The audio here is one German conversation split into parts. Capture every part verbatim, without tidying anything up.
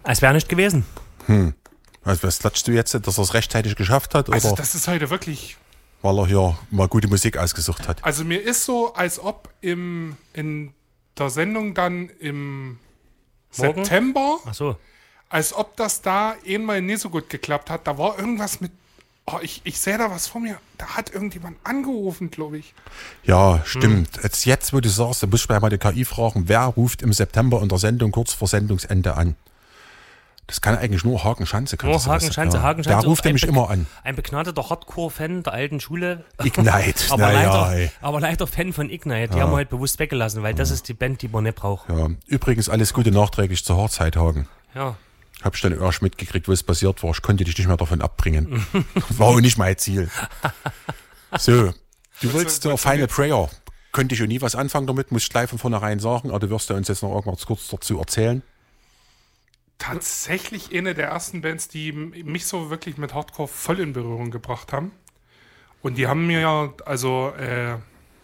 Als wäre nicht gewesen. Hm. Also was klatschst du jetzt, dass er es rechtzeitig geschafft hat? Also oder das ist heute wirklich... weil er hier mal gute Musik ausgesucht hat? Also mir ist so, als ob im, in der Sendung dann im Morgen? September, Ach so. als ob das da einmal nicht so gut geklappt hat. Da war irgendwas mit... Oh, ich, ich sehe da was vor mir. Da hat irgendjemand angerufen, glaube ich. Ja, stimmt. Hm. Jetzt, jetzt, wo du sagst, da muss ich mal die K I fragen, wer ruft im September in der Sendung kurz vor Sendungsende an? Das kann eigentlich nur Hagen Schanze. Nur Hagen Schanze, ja. Hagen Schanze. Der ruft nämlich immer an. Ein begnadeter Hardcore-Fan der alten Schule. Ignite. aber, naja, leider, aber leider Fan von Ignite. Die ja. haben wir halt bewusst weggelassen, weil ja. das ist die Band, die man nicht braucht. Ja. Übrigens alles Gute nachträglich zur Hochzeit, Hagen. Ja. Hab ich dann erst mitgekriegt, was passiert war. Ich konnte dich nicht mehr davon abbringen. War auch nicht mein Ziel. So, du wolltest zur Final Prayer. Könnte ich auch nie was anfangen damit, muss ich gleich von vornherein sagen. Aber du wirst ja uns jetzt noch irgendwas kurz dazu erzählen. Tatsächlich eine der ersten Bands, die mich so wirklich mit Hardcore voll in Berührung gebracht haben. Und die haben mir ja, also, äh,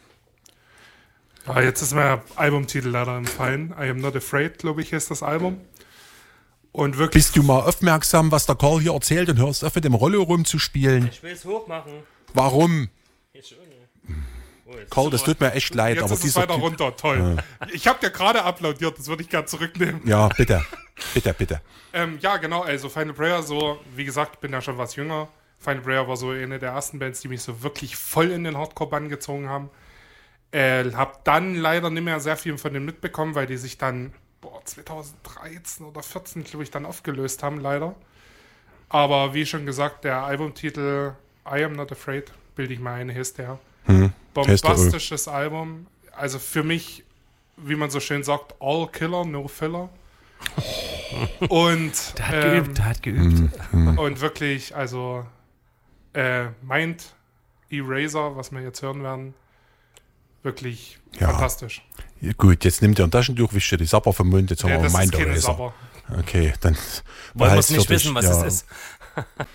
ja, jetzt ist mein Albumtitel leider entfallen. I Am Not Afraid, glaube ich, ist das Album. Und wirklich. Bist du mal aufmerksam, was der Karl hier erzählt und hörst auf, mit dem Rollo rumzuspielen? Ich will es hochmachen. Warum? Jetzt schon. Oh, Karl, das tut mir echt leid. Jetzt aber ist es weiter typ runter, toll. Ja. Ich habe dir gerade applaudiert, das würde ich gerne zurücknehmen. Ja, bitte. Bitte, bitte. ähm, ja, genau, also Final Prayer, so, wie gesagt, bin ja schon was jünger. Final Prayer war so eine der ersten Bands, die mich so wirklich voll in den Hardcore-Bann gezogen haben. Äh, hab dann leider nicht mehr sehr viel von denen mitbekommen, weil die sich dann, boah, zweitausenddreizehn oder vierzehn, glaube ich, dann aufgelöst haben, leider. Aber wie schon gesagt, der Albumtitel I Am Not Afraid, bilde ich mal ein, heißt der. Hm. Bombastisches Album. Also für mich, wie man so schön sagt, all Killer, no Filler. Und der hat ähm, geübt, der hat geübt. Und wirklich, also äh, Mind Eraser, was wir jetzt hören werden, wirklich ja. fantastisch. Ja, gut, jetzt nimmt er ein Taschentuch, wischt dir die Sapper vom Mund, jetzt haben ja, wir das Mind ist keine Eraser. Sapper. Okay, dann wollen wir es nicht wissen, was ja. es ist.